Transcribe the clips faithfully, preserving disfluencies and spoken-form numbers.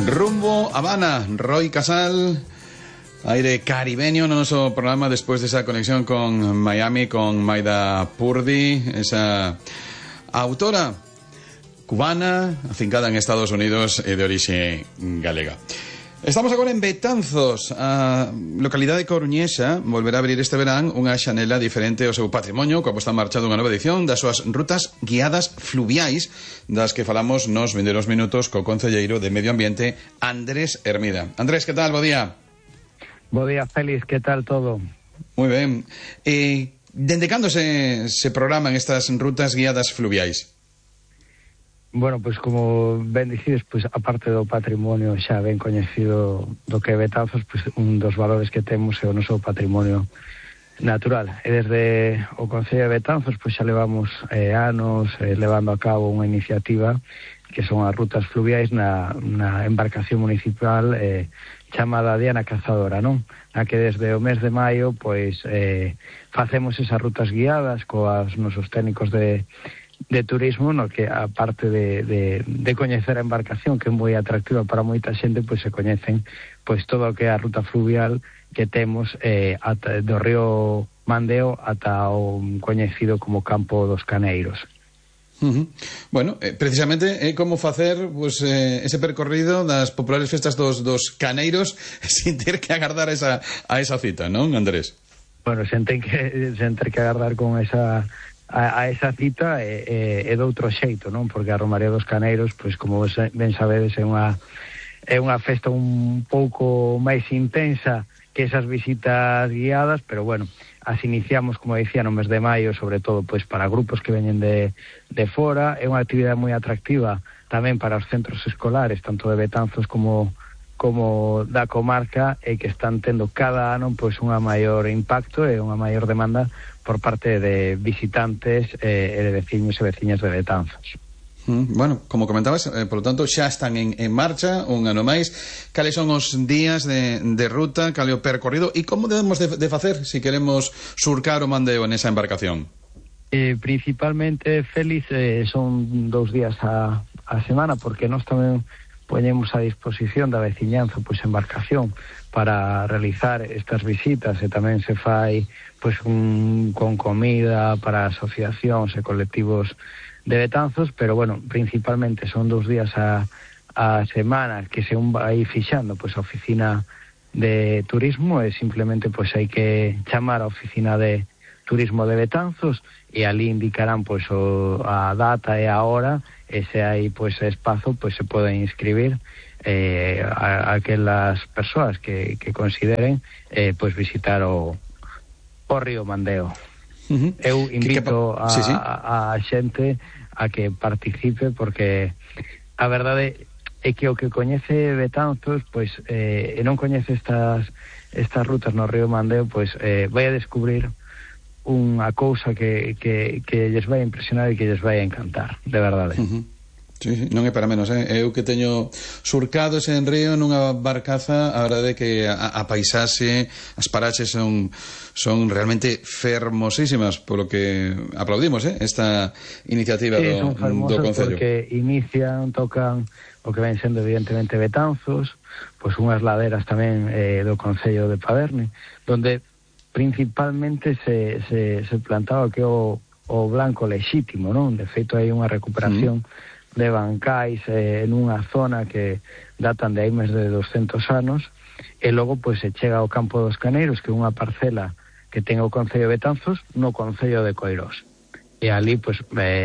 Rumbo Habana, Roy Casal, aire caribeño no noso programa después de esa conexión con Miami, con Maida Purdy, esa autora cubana afincada en Estados Unidos e de orixe galega. Estamos agora en Betanzos, a localidade coruñesa volverá a abrir este verán unha xanela diferente ao seu patrimonio, coa posta en marcha dunha nova edición das súas rutas guiadas fluviais, das que falamos nos vindeiros minutos co concelleiro de Medio Ambiente, Andrés Hermida. Andrés, que tal? Bo día. Bo día, Félix, que tal todo? Moi ben. Eh, dende cando se, se programan estas rutas guiadas fluviais? Bueno, pois pues como ben dicides, pois pues, aparte do patrimonio xa ben coñecido do que é Betanzos, pois pues, un dos valores que temos é o noso patrimonio natural. E desde o Concello de Betanzos, pois pues, xa levamos eh, anos eh, levando a cabo unha iniciativa que son as rutas fluviais na, na embarcación municipal eh, chamada Diana Cazadora, non? Na que desde o mes de maio, pois, eh, facemos esas rutas guiadas coas nosos técnicos de de turismo, no que aparte de, de, de coñecer a embarcación, que é moi atractiva para moita xente, pois se coñecen pois todo o que é a ruta fluvial que temos eh, ata, do río Mandeo ata o coñecido como Campo dos Caneiros. Uh-huh. Bueno, eh, precisamente é eh, como facer pues, eh, ese percorrido das populares festas dos, dos caneiros sin ter que agardar esa, a esa cita, non, Andrés? Bueno, sen ter que, sen ter que agardar con esa A, a esa cita é, é, é de outro xeito, non? Porque a Romaría dos Caneiros, pois como ben sabedes, é unha é unha festa un pouco máis intensa que esas visitas guiadas, pero bueno, as iniciamos, como dicía, no mes de maio, sobre todo pois para grupos que veñen de, de fora. É unha actividade moi atractiva tamén para os centros escolares, tanto de Betanzos como como da comarca, e que están tendo cada ano pois unha maior impacto e unha maior demanda por parte de visitantes eh, e de veciños e veciñas de Betanzos. Mm, bueno, como comentabas, eh, por lo tanto, xa están en, en marcha un ano máis. Cales son os días de, de ruta, cal é o percorrido e como debemos de, de facer se si queremos surcar o Mandeo nesa embarcación? Eh, principalmente, Félix, eh, son dous días a, a semana, porque nós tamén poñemos a disposición da veciñanza pois embarcación para realizar estas visitas, e tamén se fai pois un, con comida para asociacións e colectivos de Betanzos, pero bueno, principalmente son dous días a, a semana que se un vai fixando pois a oficina de turismo, e simplemente pois hai que chamar a oficina de turismo de Betanzos e ali indicarán pois o, a data e a hora, e se hai pois espazo, pois se poden inscribir eh, a, a aquelas persoas que, que consideren eh, pois visitar o, o río Mandeo. Uh-huh. Eu invito a, sí, sí. a, a xente a que participe, porque a verdade é que o que coñece Betanzos pois eh, e non coñece estas estas rutas no río Mandeo, pois eh, vai a descubrir unha cousa que, que, que lles vai a impresionar e que lles vai a encantar, de verdade. Uh-huh. Sí, sí, non é para menos, eh? Eu que teño surcado ese en río nunha barcaza, a verdade é que a, a paisaxe, as paraxes son son realmente fermosísimas, polo que aplaudimos, eh, esta iniciativa sí, do, do Concello. Porque inician, tocan o que ven sendo evidentemente Betanzos, pois unhas laderas tamén eh, do Concello de Paderne, donde principalmente se, se, se plantaba que o, o blanco lexítimo, non? De feito, hai unha recuperación mm. de bancais eh, en unha zona que datan de hai máis de doscentos anos, e logo pois se chega ao Campo dos Caneiros, que é unha parcela que ten o Concello de Betanzos no Concello de Coirós. E ali pois,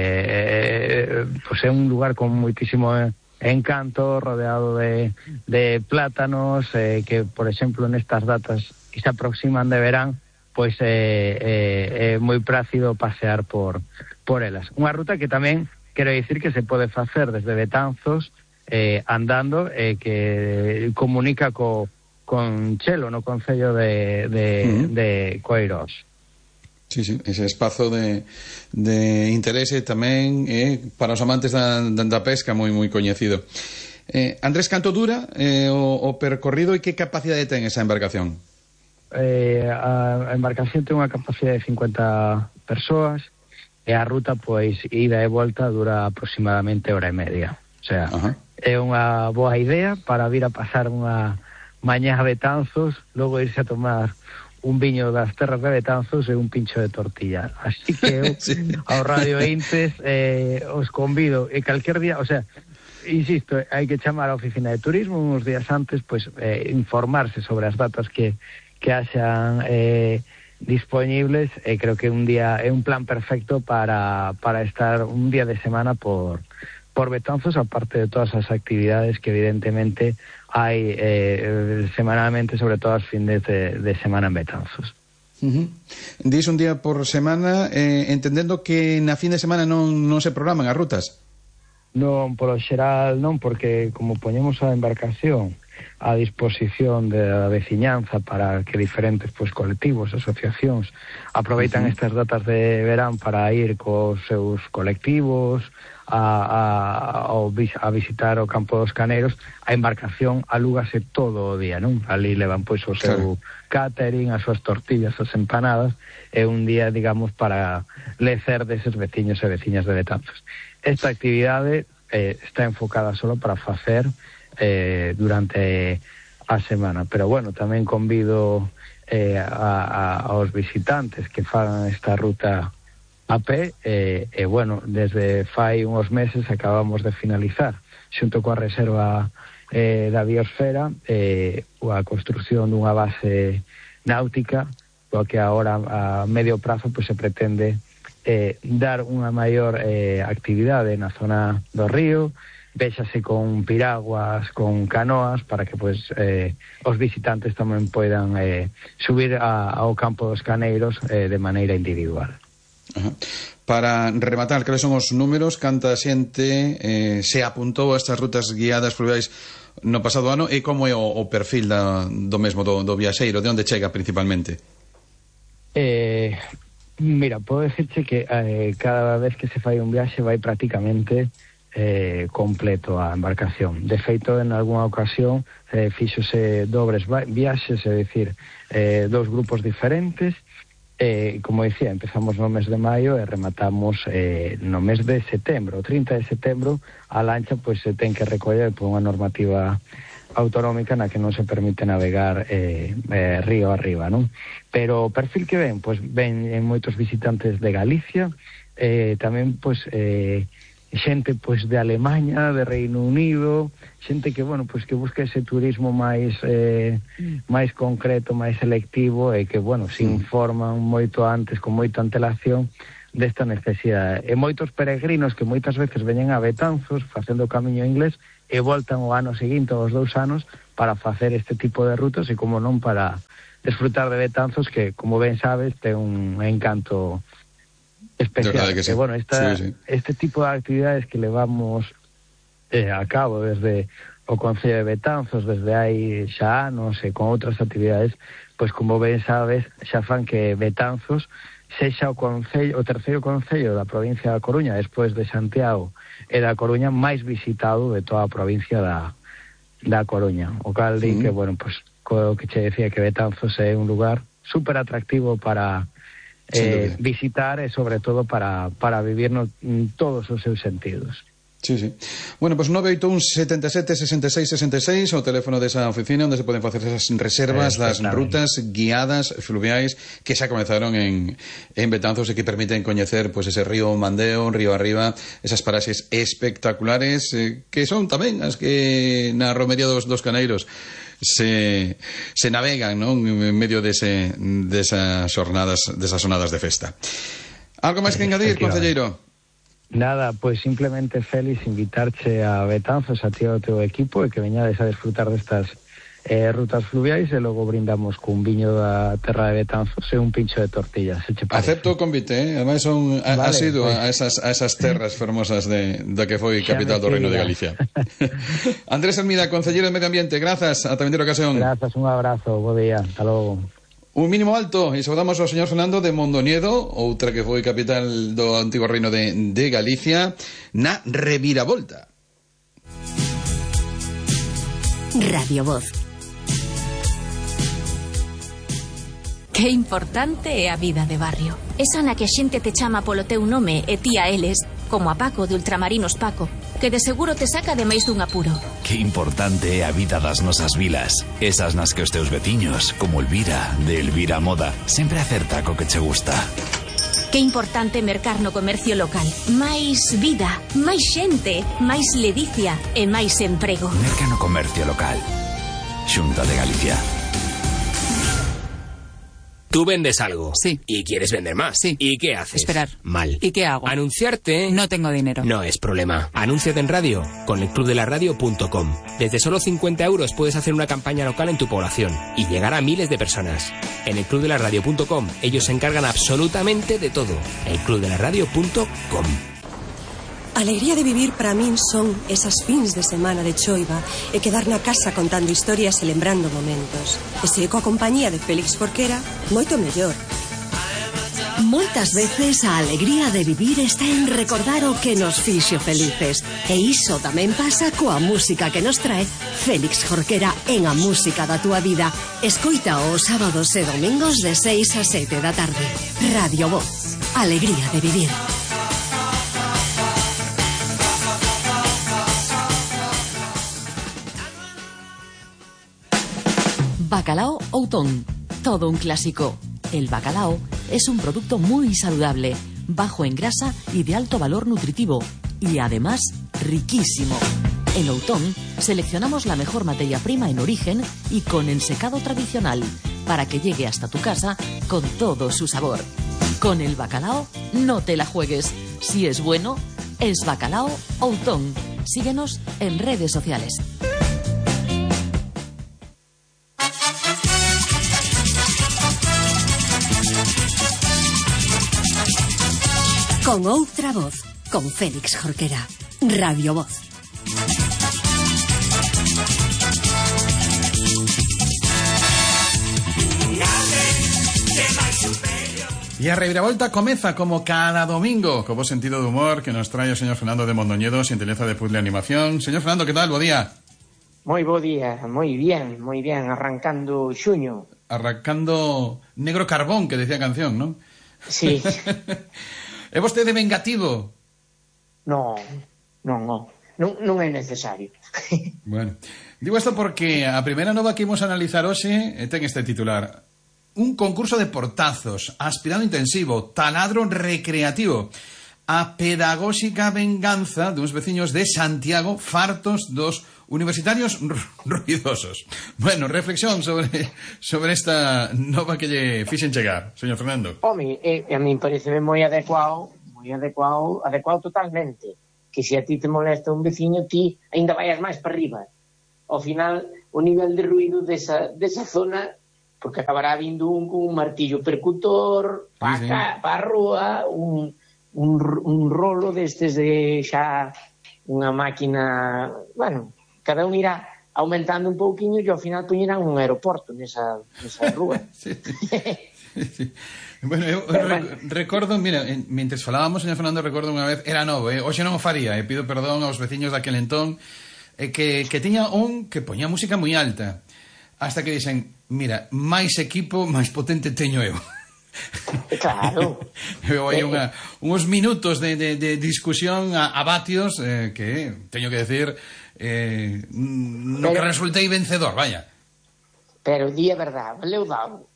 eh, pois é un lugar con moitísimo encanto, rodeado de, de plátanos, eh, que, por exemplo, nestas datas que se aproximan de verán, pois é eh, eh, eh, moi prácido pasear por, por elas. Unha ruta que tamén, quero dicir, que se pode facer desde Betanzos eh, andando, e eh, que comunica co, con Chelo, no Concello de, de, uh-huh. de Coirós. Sí, sí, ese espazo de, de interese tamén é eh, para os amantes da, da pesca moi moi coñecido. Eh, Andrés, canto dura eh, o, o percorrido e que capacidade ten esa embarcación? Eh, a embarcación ten unha capacidade de cincuenta persoas, e a ruta, pois, ida e volta dura aproximadamente hora e media. O sea, Ajá. é unha boa idea para vir a pasar unha mañá a Betanzos, logo irse a tomar un viño das terras de Betanzos e un pincho de tortilla. Así que eu, Sí. ao Radio Intes, eh, os convido, e calquer día, o sea, insisto, hai que chamar á oficina de turismo uns días antes, pois, eh, informarse sobre as datas que, que haxan eh, disponibles, e creo que un día é un plan perfecto para, para estar un día de semana por, por Betanzos, aparte de todas as actividades que evidentemente hai eh, semanalmente, sobre todo as fines de, de semana en Betanzos. Uh-huh. Dis un día por semana, eh, entendendo que na fin de semana non, non se programan as rutas. Non, polo xeral non, porque como poñemos a embarcación a disposición da veciñanza para que diferentes pois, colectivos, asociacións aproveitan uh-huh. estas datas de verán para ir cos seus colectivos a, a, a visitar o campo dos Caneiros, a embarcación alúgase todo o día, non? Ali levan pois o seu claro. catering, as súas tortillas, as empanadas, é un día, digamos, para lecer deses veciños e veciñas de Betanzos. Esta actividade eh, está enfocada solo para facer eh, durante a semana, pero bueno, tamén convido eh, a, a, aos visitantes que fagan esta ruta a pé, e, eh, eh, bueno, desde fai uns meses acabamos de finalizar xunto coa reserva eh, da biosfera eh, a construción dunha base náutica, coa que agora a medio prazo pues, se pretende eh, dar unha maior eh, actividade na zona do río, véxase con piraguas, con canoas, para que pues, eh, os visitantes tamén poidan eh, subir a, ao campo dos Caneiros eh, de maneira individual. Ajá. Para rematar, cales son os números, canta xente eh, se apuntou a estas rutas guiadas fluviais no pasado ano, e como é o, o perfil da, do mesmo do, do viaxeiro, de onde chega principalmente? Eh, mira, podo decirche que eh, cada vez que se fai un viaxe vai prácticamente eh, completo a embarcación. De feito, en algunha ocasión eh, fíxose dobres viaxes, é dicir, eh, dous grupos diferentes. Eh, como dicía, empezamos no mes de maio e rematamos eh, no mes de setembro. O trinta de setembro a lancha pois se ten que recoller por unha normativa autonómica na que non se permite navegar eh, eh, río arriba, non? Pero o perfil que ven, pois ven moitos visitantes de Galicia, eh, tamén pois eh, xente pois de Alemaña, de Reino Unido, xente que, bueno, pois que busca ese turismo máis eh, máis concreto, máis selectivo, e que, bueno, se informan moito antes, con moita antelación desta necesidade. E moitos peregrinos que moitas veces veñen a Betanzos facendo o camiño inglés e voltan o ano seguinte, os dous anos, para facer este tipo de rutas, e como non para desfrutar de Betanzos, que, como ben sabes, ten un encanto especial. Que sí. Que, bueno, esta, sí, sí. este tipo de actividades que levamos eh, a cabo desde o Concello de Betanzos, desde hai xa anos, e con outras actividades, pois como ben sabes, xa fan que Betanzos sexa o concello, o terceiro concello da provincia da Coruña, despois de Santiago e da Coruña, máis visitado de toda a provincia da, da Coruña. O cal di mm. que, bueno, pois, co que che decía, que Betanzos é un lugar super atractivo para Eh, visitar e sobre todo para, para vivir no, todos os seus sentidos. Sí, sí. Bueno, pues nove oito un sete sete sesenta e seis sesenta e seis o teléfono desa oficina onde se poden facer esas reservas das rutas guiadas fluviais que xa comenzaron en, en Betanzos e que permiten coñecer pues, ese río Mandeo, río arriba, esas paraxes espectaculares eh, que son tamén as que na romería dos, dos Caneiros se, se navegan, non? En medio dese, desas jornadas, desas jornadas de festa. Algo máis que engadir, concelleiro? Nada, pois simplemente, Félix, invitarche a Betanzos, a ti e ao teu equipo, e que veñades a desfrutar destas eh, rutas fluviais, e logo brindamos cun viño da terra de Betanzos e un pincho de tortillas, se che parece. Acepto o convite, eh? Ademais son a, vale, ha sido pues... a, esas, a esas terras fermosas de, de que foi capital do Reino de Galicia. Andrés Hermida, concelleiro de Medio Ambiente, grazas, ata vindeira ocasión. Grazas, un abrazo, bo día, hasta logo. Un mínimo alto, e saudamos ao señor Fernando de Mondoñedo, outra que foi capital do antigo reino de, de Galicia, na reviravolta. Radio Voz. Que importante é a vida de barrio. Esa na que a xente te chama polo teu nome e ti a eles, como a Paco de Ultramarinos Paco. que de seguro te saca de máis dun apuro. Que importante é a vida das nosas vilas. Esas nas que os teus veciños, como Elvira, de Elvira Moda, sempre acerta co que che gusta. Que importante mercar no comercio local. Máis vida, máis xente, máis ledicia e máis emprego. Merca no comercio local. Xunta de Galicia. Tú vendes algo. Sí. Y quieres vender más. Sí. ¿Y qué haces? Esperar. Mal. ¿Y qué hago? Anunciarte. No tengo dinero. No es problema. Anúnciate en radio con el club de la radio punto com. Desde solo cincuenta euros puedes hacer una campaña local en tu población y llegar a miles de personas. En el club de la radio punto com ellos se encargan absolutamente de todo. el club de la radio punto com. A alegría de vivir para min son esas fins de semana de choiva e quedar na casa contando historias e lembrando momentos. E se coa compañía de Félix Jorquera, moito mellor. Moitas veces a alegría de vivir está en recordar o que nos fixo felices. E iso tamén pasa coa música que nos trae Félix Jorquera en A Música da Túa Vida. Escoita os sábados e domingos de seis a sete da tarde. Radio Voz. Alegría de vivir. Bacalao Outón, todo un clásico. El bacalao es un producto muy saludable, bajo en grasa y de alto valor nutritivo, y además riquísimo. En Outón seleccionamos la mejor materia prima en origen y con ensecado tradicional, para que llegue hasta tu casa con todo su sabor. Con el bacalao no te la juegues. Si es bueno, es Bacalao Outón. Síguenos en redes sociales. Con outra voz, con Félix Jorquera. Radio Voz. E a reviravolta comeza como cada domingo, co bo sentido de humor que nos trae o señor Fernando de Mondoñedo, xentileza de Puzzle Animación. Señor Fernando, que tal? Bo día. Moi bo día, moi bien, moi bien, arrancando xuño. Arrancando negro carbón, que decía a canción, non? Sí. É vostede vengativo? No, non, non, non, non é necesario. Bueno, digo isto porque a primeira nova que imos analizar hoxe ten este titular: un concurso de portazos, aspirado intensivo, taladro recreativo, a pedagóxica venganza duns veciños de Santiago fartos dos universitarios ruidosos. Bueno, reflexión sobre sobre esta nova que lle fixen chegar, señor Fernando. Home, eh, a mí parece moi adecuado, moi adecuado, adecuado totalmente, que se a ti te molesta un veciño, ti ainda vayas máis para arriba. Ao final, o nivel de ruido desa, desa zona, porque acabará vindo un con un martillo percutor, pa, sí, sí. pa a rúa, un, un, un rolo destes de xa unha máquina, bueno, cada un irá aumentando un pouquiño e ao final poñerán un aeroporto nesa, nesa rúa. Sí, sí, sí. Bueno, eu Pero, rec bueno. recordo, mira, en, mentres falábamos, señor Fernando, recordo unha vez, era novo, eh? Hoxe non o faría, e eh? pido perdón aos veciños daquel entón, eh, que, que tiña un que poñía música moi alta, hasta que dixen, mira, máis equipo, máis potente teño eu. Claro. Eu hai unha, uns minutos de, de, de discusión a, a vatios eh, que, teño que decir, eh, no pero, que resultei vencedor, vaya. Pero di a verdade, valeu dado.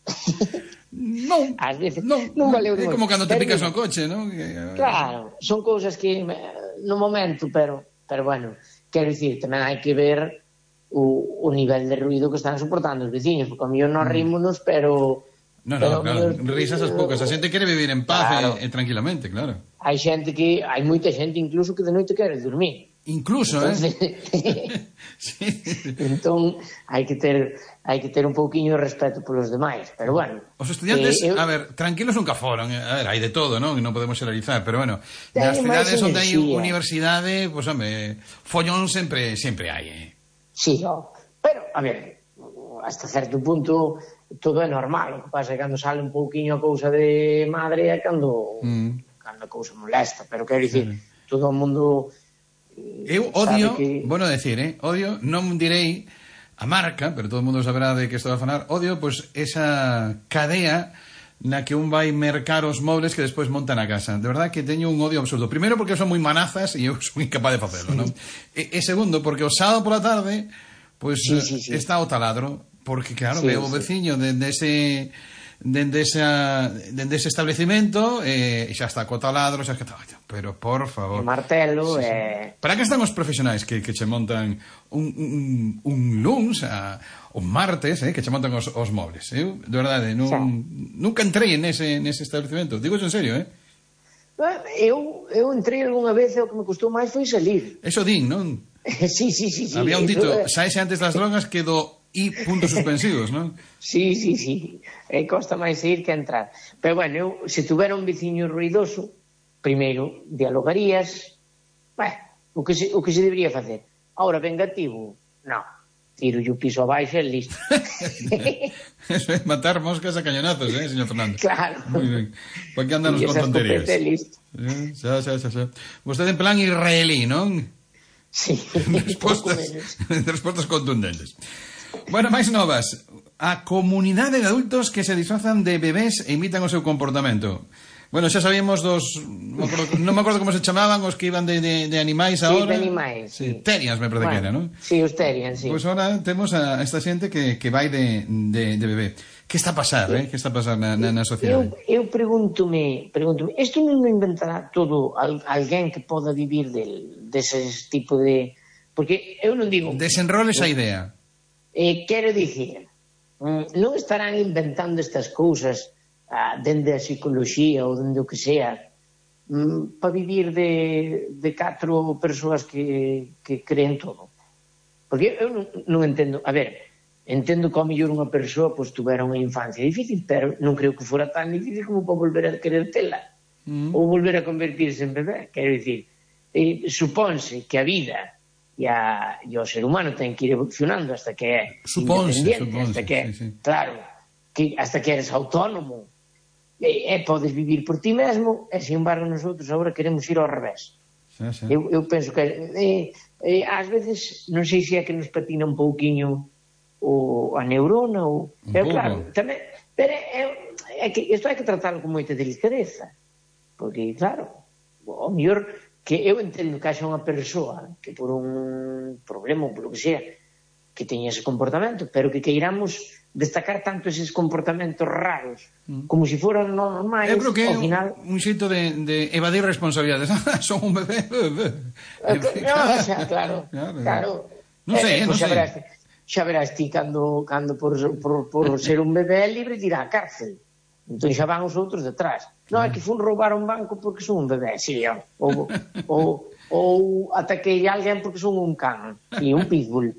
Non, ás veces non, non valeu é como cando te picas no coche, non? Claro, son cousas que no momento, pero pero bueno, quero dicir, tamén hai que ver o, o nivel de ruido que están soportando os veciños, porque a mí non rímonos, pero No, no, claro, risas as poucas. A xente quere vivir en paz, claro, e, e tranquilamente, claro. Hai xente que, hai moita xente incluso que de noite quere dormir. Incluso, Entonces, eh? Sí. Entón, hai que ter hai que ter un pouquiño de respeto polos demais, pero bueno. Os estudiantes, eh, eu... a ver, tranquilos nunca foron, a ver, hai de todo, non? Non podemos xeralizar, pero bueno, nas cidades onde hai universidade, pois, pues, home, follón sempre sempre hai, eh? Sí, oh. Pero, a ver, hasta certo punto todo é normal, o que pasa é cando sale un pouquiño a cousa de madre é cando mm. cando a cousa molesta, pero quero dicir, sí, todo o mundo eu odio, que... bueno decir, eh, odio, non direi a marca, pero todo o mundo saberá de que estou a falar, odio, pois, esa cadea na que un vai mercar os mobles que despois monta na casa. De verdad que teño un odio absoluto. Primeiro porque son moi manazas e eu son incapaz de facelo, non? E, e segundo porque o sábado pola tarde pois pues, sí, sí, sí. está o taladro, porque claro, sí, veo o veciño sí. dende ese dende esa dende ese establecimento e eh, xa está co taladro, xa que está, pero por favor. O martelo sí, sí. eh... Para que están os profesionais que, que che montan un, un, un luns a, un martes, eh, que che montan os, os mobles. Eu, de verdade, non, sí. nunca entrei nese, nese establecemento. Digo en serio, eh? Eu, eu entrei algunha vez e o que me custou máis foi salir. Eso din, non? sí, sí, sí, sí. Había un dito, saese antes das drogas que do I puntos suspensivos, non? Sí, sí, sí. E costa máis ir que entrar. Pero bueno, eu, se tuvera un veciño ruidoso, primeiro dialogarías, bueno, o que se, o que se debería facer. Ahora, vengativo, non. Tiro yo piso abaixo e listo. Eso é matar moscas a cañonazos, eh, señor Fernando? Claro. Muy bien. ¿Por qué andan con tonterías? Listo. Eh, xa, xa, xa, xa. Vostede en plan israelí, non? Sí. Respostas, respostas contundentes. Bueno, máis novas. A comunidade de adultos que se disfrazan de bebés e imitan o seu comportamento. Bueno, xa sabíamos dos... Non me acordo, non me acordo como se chamaban os que iban de, de, de animais agora. Sí, de animais. Sí. Sí, terians, me parece bueno, que era, non? Sí, os terians, sí. Pois pues ahora temos a esta xente que, que vai de, de, de bebé. Que está a pasar, eh? Que está a pasar na, na, na sociedade? Eu, eu pregúntome, pregúntome, isto non o inventará todo al, alguén que poda vivir del, dese tipo de... Porque eu non digo... Desenroles a idea. Eh, quero dicir, non estarán inventando estas cousas ah, dende a psicoloxía ou dende o que sea mm, para vivir de, de catro persoas que, que creen todo. Porque eu non, non entendo, a ver, entendo que ao mellor unha persoa pues, tuvera unha infancia difícil, pero non creo que fora tan difícil como para volver a querer tela mm. ou volver a convertirse en bebé. Quero dicir, eh, supónse que a vida e, a, e o ser humano ten que ir evolucionando hasta que é suponse, independiente, suponse, hasta que, sí, sí. claro, que hasta que eres autónomo e, e podes vivir por ti mesmo, e sin embargo nosotros agora queremos ir ao revés. Sí, sí. Eu, eu penso que eh, eh, ás veces non sei se é que nos patina un pouquiño o, a neurona ou, pero claro, tamén, pero é, é que isto hai que tratarlo con moita delicadeza, porque claro, o mellor que eu entendo que haxa unha persoa que por un problema ou por o que sea que teña ese comportamento, pero que queiramos destacar tanto eses comportamentos raros mm. como se si foran normais. Eu creo que é final... un xeito de, de evadir responsabilidades. Son un bebé. No, xa, claro, claro. claro. Non sei, eh, non pues sei. Xa verás, xa verás ti cando, cando por, por, por ser un bebé libre dirá a cárcel. Entón xa van os outros detrás. Non, é que fun roubar un banco porque son un bebé, sí, ou, ou, ou ataquei a alguén porque son un can, sí, un pitbull.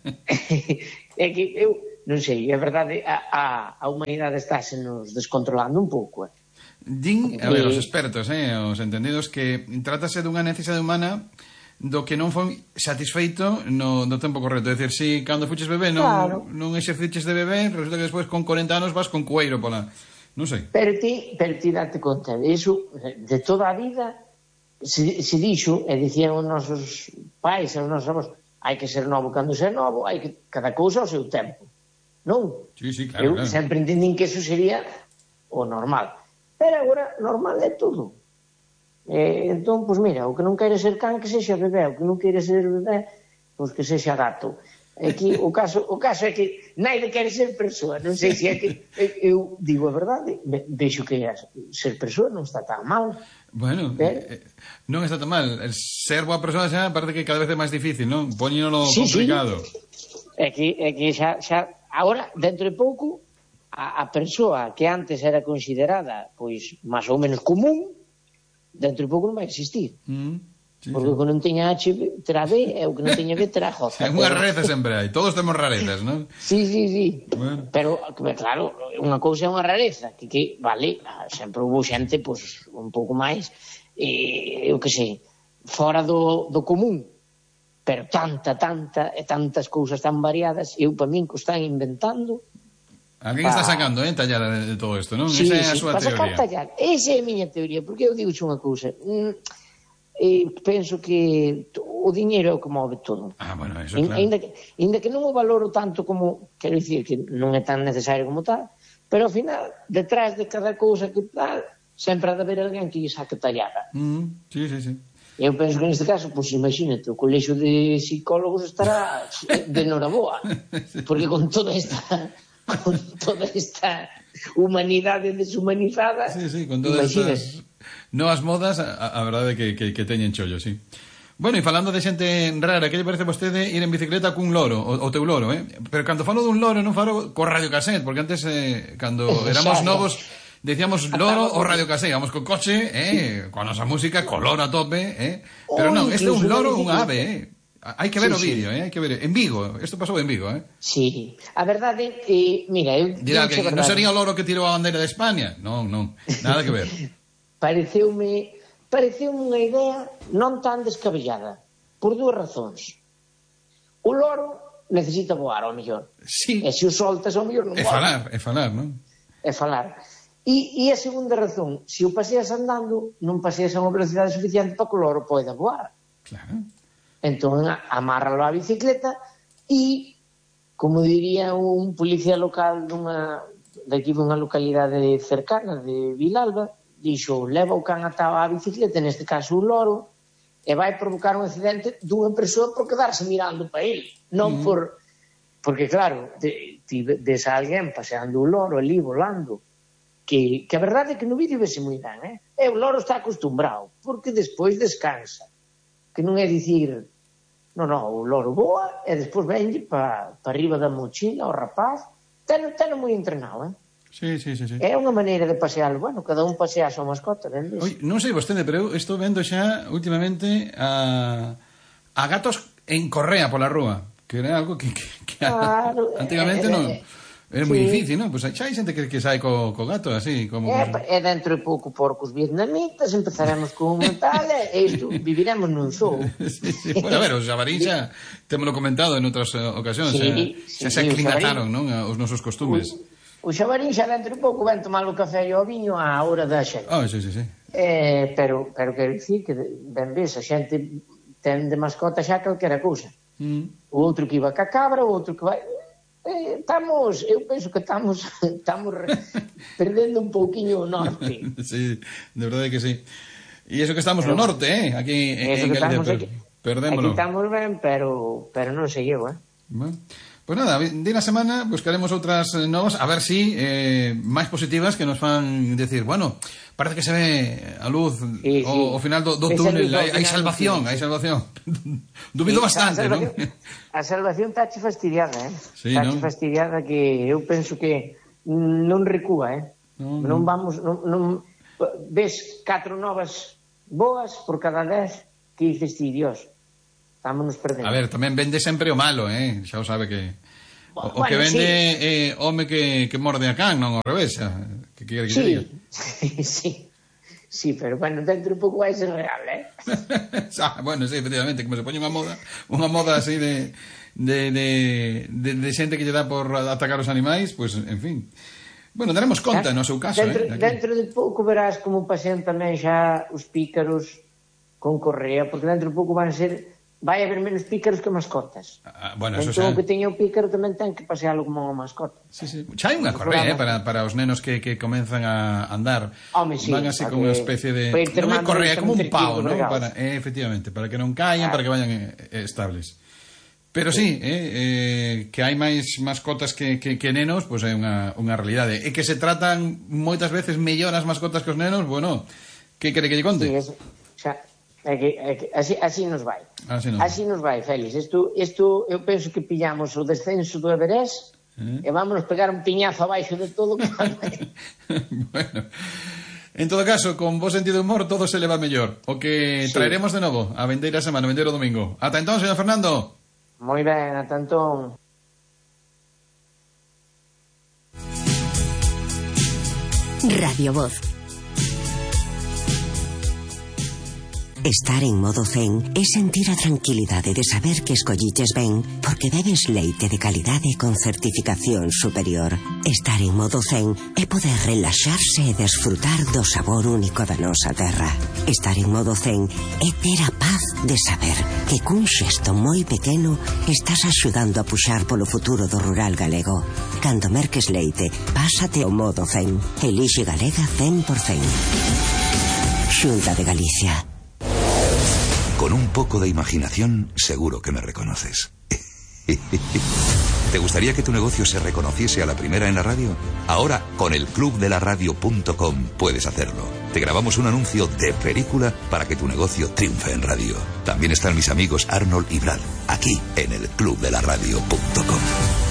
É que eu, non sei, é verdade, a, a, a humanidade está se nos descontrolando un pouco, eh. Din, a ver, os expertos, eh, os entendidos, que trátase dunha necesidade humana do que non foi satisfeito no, no tempo correcto. É dicir, si cando fuches bebé non, claro. non exerciches de bebé, resulta que despois con corenta anos vas con cueiro pola... Non sei. Pero ti, pero ti date conta, iso de toda a vida se, se dixo, e dicían os nosos pais, os nosos avós, hai que ser novo cando ser novo, hai que cada cousa ao seu tempo. Non? Sí, sí, claro, Eu claro. sempre entendín que eso sería o normal. Pero agora normal é todo. Eh, entón, pois mira, o que non quere ser can que sexa bebé, o que non quere ser bebé, pois que sexa gato. Aquí o caso, o caso é que naide quere ser persoa, non sei se é que eu digo a verdade, vexo que ser persoa non está tan mal. Bueno, eh, non está tan mal. El ser boa persoa xa parece que cada vez é máis difícil, non? Poñénolo sí, complicado. Sí. É que, é que xa, xa agora, dentro de pouco, a, a persoa que antes era considerada pois máis ou menos común, dentro de pouco non vai existir. Mm. Sí, porque sí. O que non teña H terá B e o que non teña B terá J. É unha rareza sempre hai, todos temos rarezas, non? Sí, sí, sí. Bueno. Pero, claro, unha cousa é unha rareza, que, que vale, sempre houve xente, pois, un pouco máis, eh, eu que sei, fora do, do común, pero tanta, tanta, e tantas cousas tan variadas, eu, para min, que están inventando... Alguén pa... está sacando, eh, tallada de, de todo isto, non? Sí, esa é a sí, súa para teoría. Sacar tallar. Esa é a miña teoría, porque eu digo unha cousa... Mm, Eh, penso que o diñeiro é o que move todo. Ah, bueno, eso claro. Ainda que, ainda que non o valoro tanto como, quero dicir que non é tan necesario como tal, Pero ao final, detrás de cada cousa que tal, sempre ha de haber alguén que lle saque tallada. Mm, sí, sí, sí. Eu penso que neste caso, pois imagínate, o colexio de psicólogos estará de noraboa, porque con toda esta con toda esta humanidade deshumanizada, sí, sí, con todas estas novas modas, a, a verdade que, que, que teñen chollo, sí. Bueno, e falando de xente rara, que lle parece a vostede ir en bicicleta cun loro, o, o teu loro, eh? Pero cando falo dun loro non falo co radiocassette, porque antes, eh, cando éramos novos, decíamos loro o radiocassette, íbamos co coche, eh, con a nosa música, co loro a tope, eh? Pero non, este é un loro, un ave, eh? Hai que ver sí, o vídeo, sí. eh? Hai que ver. En Vigo, isto pasou en Vigo, eh? Sí, a verdade, eh, mira, eu... Dirá que non sería o loro que tirou a bandeira de España? Non, non, nada que ver. Pareceume... Pareceu unha idea non tan descabellada, por dúas razóns. O loro necesita voar, ao mellor. Sí. E se o soltas, ao mellor non voa. É falar, é falar, non? É falar. E, e a segunda razón, se o paseas andando, non paseas a unha velocidade suficiente para que o loro poida voar. Claro. Entón, amárralo á bicicleta e, como diría un policía local dunha, daqui dunha localidade cercana de Vilalba, dixo, leva o can atado á bicicleta, neste caso o loro, e vai provocar un accidente dunha persoa por quedarse mirando para ele, non mm. por... Porque, claro, de, de, des a alguén paseando o loro ali, volando, que, que a verdade é que no vídeo vese moi ben, eh? E o loro está acostumbrado, porque despois descansa. Que non é dicir, non, non, o loro voa, e despois venlle para pa arriba da mochila, o rapaz, teno, teno moi entrenado, eh? Sí, sí, sí, sí. É unha maneira de pasear, bueno, cada un pasea a súa mascota, vendes? Oi, non sei vostede, pero eu estou vendo xa últimamente a, a gatos en correa pola rúa, que era algo que, que, que claro, antigamente eh, non era sí. moi difícil, non? Pois pues xa hai xente que, que sai co, co gato así, como... É, é dentro de pouco porcos vietnamitas, empezaremos con un tal, e isto, viviremos nun zoo. Sí, sí. Bueno, a ver, os xabarín xa, témolo comentado en outras ocasións, sí, xa, xa sí, se aclimataron, non? Os nosos costumes. Uy. O xabarín xa dentro de pouco ven tomar o café e o viño á hora da xente. Ah, sí, sí, sí. Eh, pero, pero quero dicir que ben ves, a xente ten de mascota xa calquera cousa. Mm. O outro que iba ca cabra, o outro que vai... Eh, estamos, eu penso que estamos estamos perdendo un pouquiño o norte. Sí, de verdade que sí. E eso que estamos pero, no norte, eh? Aquí en, en Galicia, per, perdémolo. Aquí estamos ben, pero, pero non sei eu, eh? Bueno. Pues nada, de la semana buscaremos outras novas, a ver si eh, máis positivas que nos fan decir, bueno, parece que se ve a luz sí, o, sí. o final do, do túnel, hai, hai salvación, hai salvación. Dubido sí, bastante, non? A salvación tache fastidiada, eh? Sí, tache ¿no? fastidiada que eu penso que non recúa, eh? No, non no. vamos, non, non ves catro novas boas por cada dez que dices ti, Dios. Estamos perdendo. A ver, tamén vende sempre o malo, eh? Xa o sabe que... O, bueno, o que vende sí. eh, home que, que morde a can, non ao revés. Que quere que sí. diga? Sí, sí. Sí, pero bueno, dentro un pouco vai ser real, eh? ah, bueno, sí, efectivamente, como se pone unha moda, unha moda así de, de, de, de, de xente que lle dá por atacar os animais, pues, en fin. Bueno, daremos conta no seu caso, dentro, eh? De dentro de pouco verás como pasean tamén xa os pícaros con correa, porque dentro de pouco van ser... vai haber menos pícaros que mascotas. Ah, bueno, eso entón, xa... o que teña o pícaro tamén ten que pasealo como unha mascota. Sí, sí. Xa hai unha correa, eh, para, para os nenos que, que comenzan a andar. Home, sí, van así como unha especie de... Non é correa, como un pau, ¿no? Para, eh, efectivamente, para que non caian, ah. para que vayan eh, estables. Pero sí, eh, eh, que hai máis mascotas que, que, que nenos, pois pues é unha, unha realidade. E que se tratan moitas veces mellor as mascotas que os nenos, bueno, que quere que lle conte? Sí, eso, xa... É que, é que así, así nos vai. Así, no. así nos vai, Félix. Isto, isto eu penso que pillamos o descenso do Everest eh? e vámonos pegar un piñazo abaixo de todo. Bueno, en todo caso, con vos sentido de humor todo se leva mellor. O que sí. traeremos de novo a vendeira semana, a vendeiro domingo. Ata entón, señor Fernando. Moi ben, ata entón. Radio Voz. Estar en modo zen é sentir a tranquilidade de saber que escolliches ben porque bebes leite de calidade con certificación superior. Estar en modo zen é poder relaxarse e desfrutar do sabor único da nosa terra. Estar en modo zen é ter a paz de saber que cun xesto moi pequeno estás axudando a puxar polo futuro do rural galego. Cando merques leite, pásate ao modo cen. Elixe Galega cen por cen. Xunta de Galicia. Con un poco de imaginación, seguro que me reconoces. ¿Te gustaría que tu negocio se reconociese a la primera en la radio? Ahora, con el club de la radio punto com puedes hacerlo. Te grabamos un anuncio de película para que tu negocio triunfe en radio. También están mis amigos Arnold y Brad, aquí en el club de la radio punto com.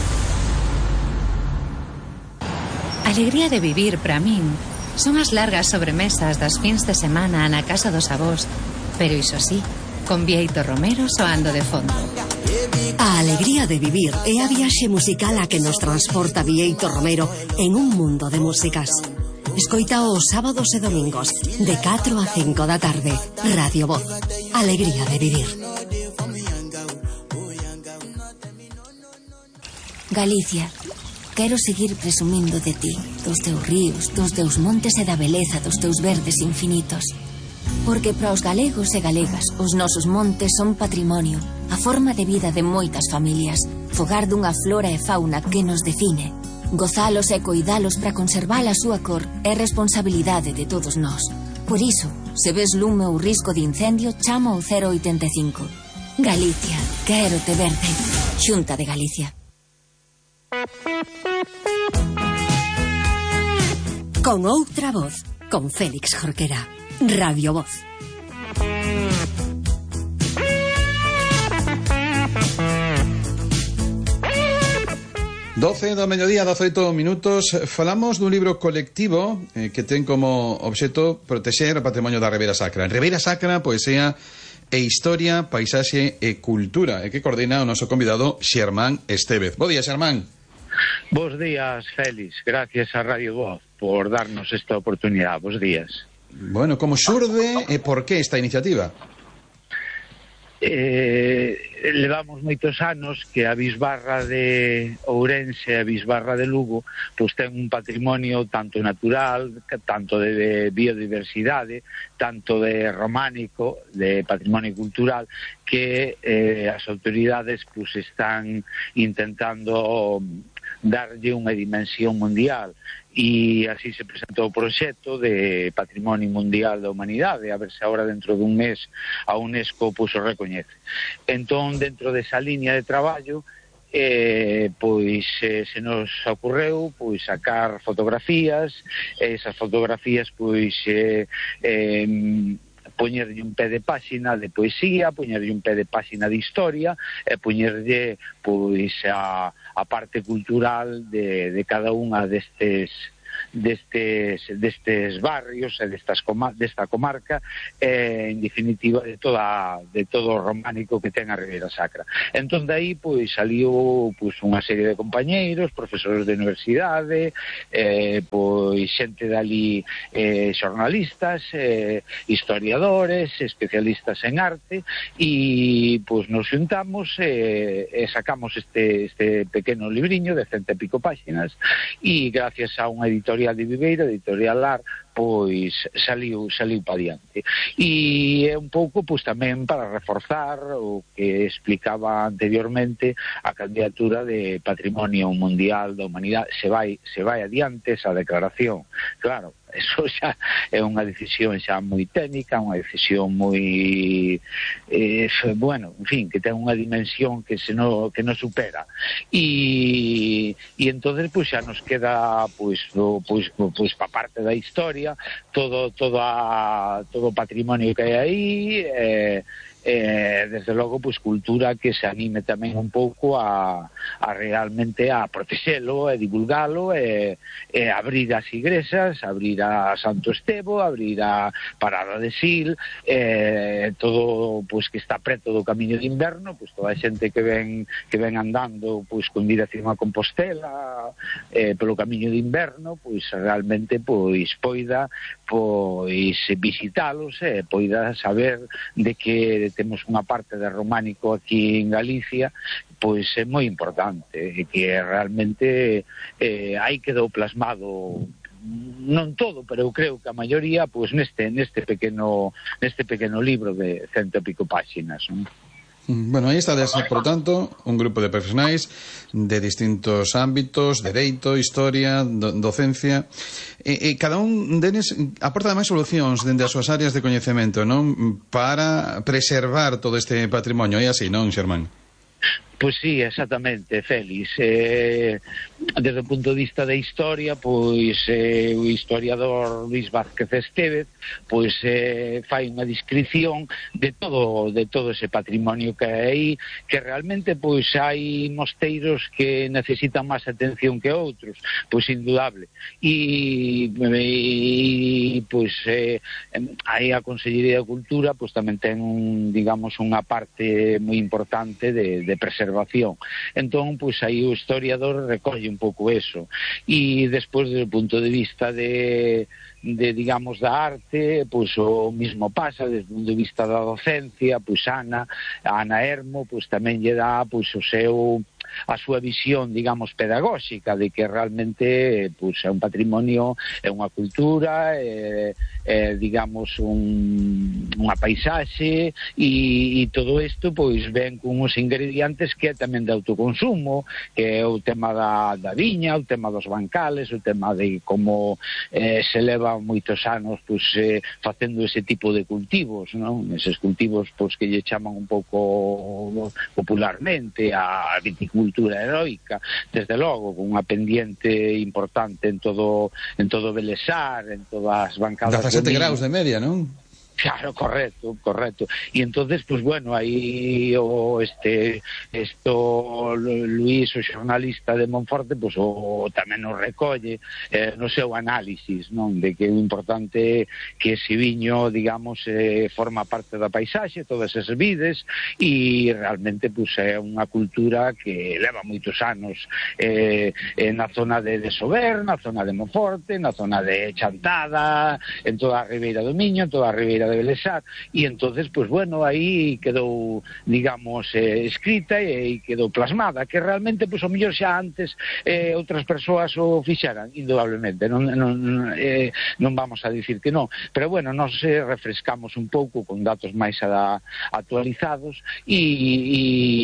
Alegría de vivir para min son as largas sobremesas das fins de semana na casa dos avós, pero iso sí, con Bieito Romero soando de fondo. A alegría de vivir é a viaxe musical a que nos transporta Bieito Romero en un mundo de músicas. Escoita os sábados e domingos de catro a cinco da tarde. Radio Voz. Alegría de vivir. Galicia, quero seguir presumindo de ti, dos teus ríos, dos teus montes e da beleza dos teus verdes infinitos. Porque para os galegos e galegas os nosos montes son patrimonio, a forma de vida de moitas familias, fogar dunha flora e fauna que nos define. Gozalos e coidalos para conservar a súa cor é responsabilidade de todos nós. Por iso, se ves lume ou risco de incendio, chama ao cero oitenta e cinco. Galicia, quero te verde. Xunta de Galicia. Con outra voz, con Félix Jorquera. Radio Voz. doce do mediodía, dezaoito minutos. Falamos dun libro colectivo eh, que ten como obxeto protexer o patrimonio da Ribeira Sacra. Ribeira Sacra, poesía e historia, paisaxe e cultura, e que coordina o noso convidado Xermán Estévez. Bo día, Xermán. Bos días, Félix. Gracias a Radio Voz por darnos esta oportunidade. Bos días. Bueno, como xurde e por que esta iniciativa? Eh, levamos moitos anos que a Bisbarra de Ourense e a Bisbarra de Lugo pois ten un patrimonio tanto natural, tanto de biodiversidade, tanto de románico, de patrimonio cultural, que eh, as autoridades pois están intentando darlle unha dimensión mundial, e así se presentou o proxecto de Patrimonio Mundial da Humanidade, a ver se agora dentro dun mes a UNESCO pois o recoñece. Entón, dentro desa liña de traballo, eh, pois eh, se nos ocorreu pois sacar fotografías, e esas fotografías pois eh, eh, poñerlle un pé de páxina de poesía, poñerlle un pé de páxina de historia, e poñerlle pois a, a parte cultural de, de cada unha destes destes destes barrios e destas coma, desta comarca, eh, en definitiva de toda de todo o románico que ten a Ribeira Sacra. Entón de aí pois saliu pois unha serie de compañeiros, profesores de universidade, eh, pois xente dali, eh, xornalistas, eh, historiadores, especialistas en arte, e pois nos xuntamos e, e sacamos este este pequeno libriño de cento e pico páxinas, e gracias a unha editorial de Viveiro, editorial Lar, pois saliu saliu para diante. E é un pouco pois tamén para reforzar o que explicaba anteriormente, a candidatura de Patrimonio Mundial da Humanidade. Se vai se vai adiante esa declaración. Claro, eso xa é unha decisión xa moi técnica, unha decisión moi eh, bueno, en fin, que ten unha dimensión que se no, que no supera, e e entonces pois xa nos queda pois do, pois pois pa parte da historia, todo todo a, todo o patrimonio que hai aí, eh, eh, desde logo pois cultura que se anime tamén un pouco a, a realmente a protexelo e divulgalo, e, e abrir as igrexas, abrir a Santo Estevo, abrir a Parada de Sil, eh, todo pois que está preto do Camiño de Inverno, pois toda a xente que ven que ven andando pois con dirección a Compostela, eh, polo Camiño de Inverno, pois realmente pois poida pois visitalos e poida saber de que temos unha parte de románico aquí en Galicia, pois é moi importante, e que realmente eh, aí quedou plasmado non todo, pero eu creo que a maioría, pois neste neste pequeno neste pequeno libro de cento e pico páxinas, non? Bueno, aí está, por tanto, un grupo de profesionais de distintos ámbitos, dereito, historia, do, docencia, e, e cada un deles aporta máis solucións dende as súas áreas de coñecemento, non? Para preservar todo este patrimonio, é así, non, Xermán? Pois sí, exactamente, Félix. Eh, desde o punto de vista da historia, pois eh, o historiador Luis Vázquez Estévez pois eh, fai unha descripción de todo de todo ese patrimonio que hai aí, que realmente pois hai mosteiros que necesitan máis atención que outros, pois indudable. E, e pois eh, aí a Consellería de Cultura pois tamén ten un, digamos, unha parte moi importante de, de preservación. Entón, pois aí o historiador recolle un pouco eso. E despois, desde o punto de vista de, de digamos, da arte, pois o mismo pasa, desde o punto de vista da docencia, pois Ana, Ana Hermo, pois tamén lle dá pois o seu a súa visión, digamos, pedagóxica de que realmente pois é un patrimonio, é unha cultura, é, é digamos un, unha paisaxe e, e todo isto pois ven con uns ingredientes que é tamén de autoconsumo, que é o tema da, da viña, o tema dos bancales, o tema de como eh, se leva moitos anos pois eh, facendo ese tipo de cultivos, non? Eses cultivos pois que lle chaman un pouco popularmente a viticultura cultura heroica, desde logo, con unha pendiente importante en todo en todo Belesar, en todas as bancadas dezasete graus de media, non? Claro, correcto, correcto. E entonces, pues bueno, aí o este esto Luís, o xornalista de Monforte, pues o tamén nos recolle eh, no seu análisis, non? De que o importante que ese viño, digamos, eh, forma parte da paisaxe, todas esas vides, e realmente pues é unha cultura que leva moitos anos eh, eh, na zona de, de Sober, na zona de Monforte, na zona de Chantada, en toda a Ribeira do Miño, en toda a Ribeira de Belesar, e entonces, pues bueno, aí quedou, digamos, eh, escrita e quedou plasmada, que realmente, pues o mellor xa antes eh, outras persoas o fixeran, indudablemente, non, non, eh, non vamos a dicir que non, pero bueno, nos eh, refrescamos un pouco con datos máis a, actualizados e, e,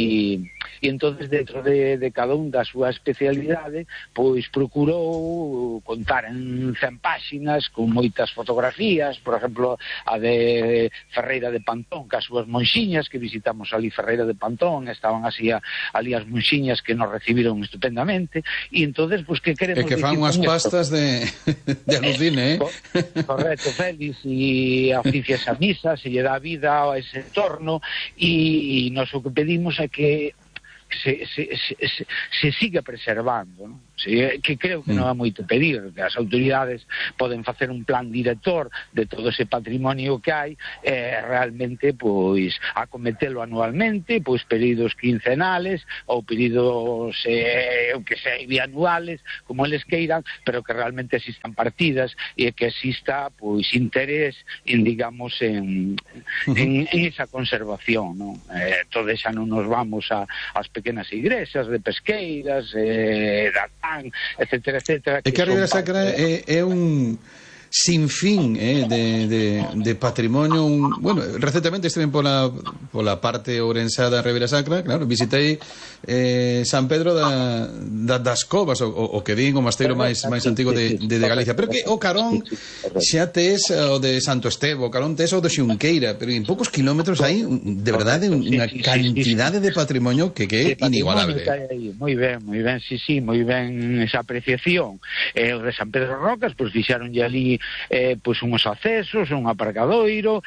e entonces dentro de, de cada un da súa especialidade, pois procurou contar en cen páxinas con moitas fotografías, por exemplo, a de Ferreira de Pantón, que as súas monxiñas, que visitamos ali Ferreira de Pantón, estaban así a, ali as monxiñas que nos recibiron estupendamente, e entonces, pues, que queremos dicir? É que fan unhas pastas de, de alucine, eh? Correcto, Félix, e oficias a misa, se lle dá vida a ese entorno, e, e nos o que pedimos é que se, se, se, se, se siga preservando, non? Sí, que creo que non é moito pedir, que as autoridades poden facer un plan director de todo ese patrimonio que hai, e eh, realmente pois acometelo anualmente, pois períodos quincenales ou períodos eh, que sei bianuales, como eles queiran, pero que realmente existan partidas e que exista pois interés en, digamos, en, en, en esa conservación, non? Eh, todo xa non nos vamos a as pequenas igrexas de pesqueiras, eh, da etcétera, etcétera. É que a Ribeira Sacra é, é un sinfín eh, de, de, de patrimonio. Un, bueno, recentemente estive pola, pola parte ourensada da Ribeira Sacra, claro, visitei eh, San Pedro da, da, das Covas, o, o que din o mosteiro máis máis antigo de, de, de Galicia, pero que o carón xa tes o de Santo Estevo, o carón tes o de Xunqueira, pero en poucos kilómetros hai de verdade unha cantidade de patrimonio que, que é inigualable. Moi ben, moi ben, sí, sí, moi ben esa apreciación. Eh, o de San Pedro Rocas, pois pues, fixaronlle ali eh, pois unhos accesos, un aparcadoiro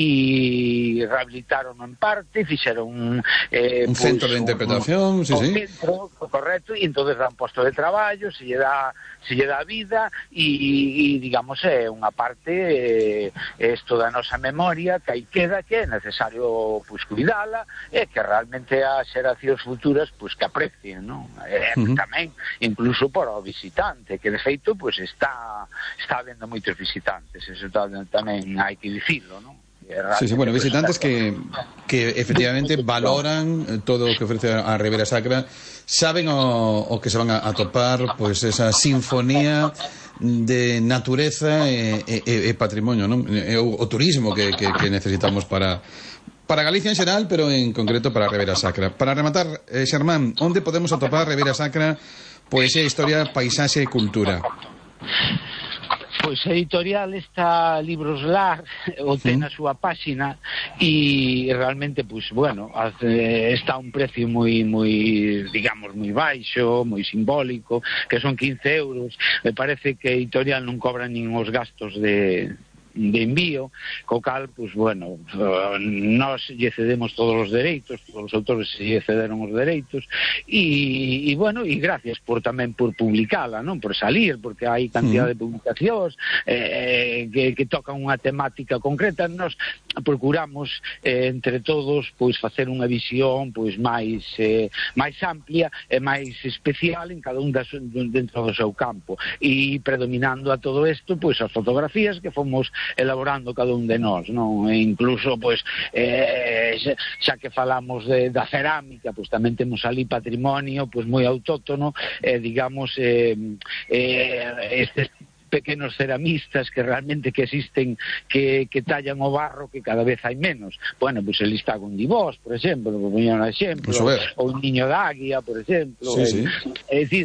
e rehabilitaron en parte, fixeron eh, un pois, centro de interpretación, un, sí, un sí. centro, correcto, e entonces dan posto de traballo, se lle dá se lle dá vida e, e digamos, é unha parte eh, esto da nosa memoria que aí queda, que é necesario pois cuidala e que realmente as xeracións futuras pois que aprecien, non? Eh, uh -huh. Tamén, incluso para o visitante, que de feito pois está está habendo moitos visitantes, eso tamén hai que dicirlo, non? Sí, sí, bueno, visitantes que, que efectivamente valoran todo lo que ofrece a Ribera Sacra, saben o, o que se van a, a topar pues esa sinfonía de natureza e, e, e patrimonio, ¿no? E, o, o turismo que, que, que necesitamos para para Galicia en xeral, pero en concreto para Ribera Sacra. Para rematar, eh, Xermán, onde podemos atopar Ribera Sacra, poesía, historia, paisaxe e cultura? Pois a editorial está Libros Lar, o ten na súa páxina, e realmente, pois, bueno, está a un precio moi, moi, digamos, moi baixo, moi simbólico, que son quince euros. Me parece que a editorial non cobra nin os gastos de... de envío, co cal, pues bueno, nós lle cedemos todos os dereitos, todos os autores lle cederon os dereitos, e, e bueno, e gracias por tamén por publicala, non? Por salir, porque hai cantidad de publicacións eh, que, que tocan unha temática concreta. Nós procuramos eh, entre todos pois facer unha visión pois máis eh, máis amplia e máis especial en cada un das, dentro do seu campo, e predominando a todo isto pois as fotografías que fomos elaborando cada un de nós, non? E incluso, pois, eh, xa que falamos de, da cerámica, pois tamén temos ali patrimonio, pois, moi autóctono, eh, digamos, eh, eh, estes pequenos ceramistas que realmente que existen, que, que tallan o barro, que cada vez hai menos. Bueno, pois el está con Divós, por exemplo, por poñer un exemplo, ou un niño de águia, por exemplo. Sí, sí. É dicir,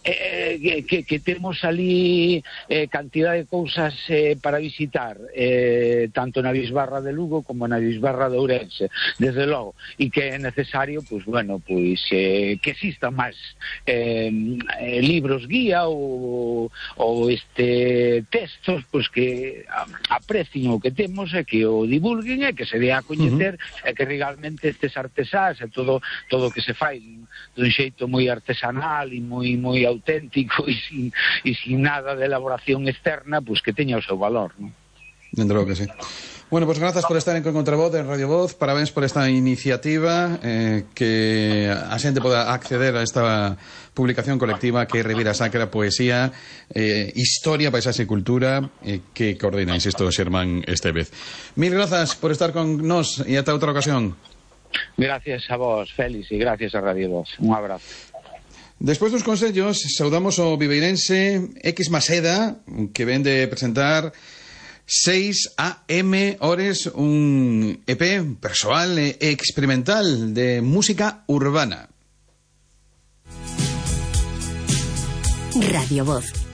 Eh, que, que temos ali eh, cantidad de cousas eh, para visitar, eh, tanto na Bisbarra de Lugo como na Bisbarra de Ourense, desde logo, e que é necesario, pois, bueno, pois, eh, que existan máis eh, eh, libros guía ou, ou este textos, pois, que aprecien o que temos e que o divulguen e que se dé a coñecer, uh-huh. e que realmente estes artesáns e todo todo o que se fai dun xeito moi artesanal e moi moi auténtico e sin, e sin nada de elaboración externa, pues que teña o seu valor, ¿no? Dentro que sí. Bueno, pues grazas por estar en Contravoz, en Radio Voz, parabéns por esta iniciativa, eh, que a xente poda acceder a esta publicación colectiva que é Ribera Sacra, poesía, eh, historia, paisaxe e cultura, eh, que coordina, insisto, Xermán Estévez. Mil grazas por estar con nos e ata outra ocasión. Gracias a vos, Félix, e gracias a Radio Voz. Un abrazo. Despois dos consellos, saudamos o viveirense X Maseda, que ven de presentar seis a eme Ores, un E P persoal e experimental de música urbana. Radio Voz.